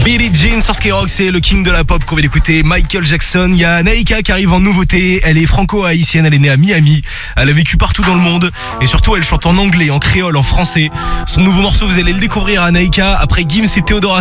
Billie Jean sur Skyrock, c'est le king de la pop qu'on va l'écouter. Michael Jackson, il y a Naïka qui arrive en nouveauté. Elle est franco-haïtienne, elle est née à Miami. Elle a vécu partout dans le monde et surtout elle chante en anglais, en créole, en français. Son nouveau morceau, vous allez le découvrir à Naïka après Gims et Theodora.